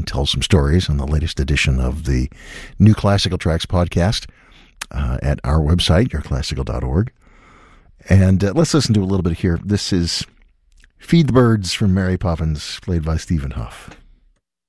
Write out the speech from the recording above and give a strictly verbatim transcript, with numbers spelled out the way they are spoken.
and tell some stories on the latest edition of the New Classical Tracks podcast uh, at our website, your classical dot org. And uh, let's listen to a little bit here. This is Feed the Birds from Mary Poppins, played by Stephen Huff.